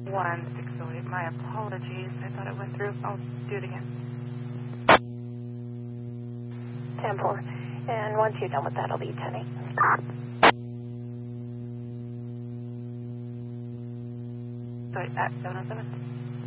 1608. My apologies. I thought it went through. I'll do it again. 10-4. And once you're done with that, I'll be 10-8. Sorry, at 707.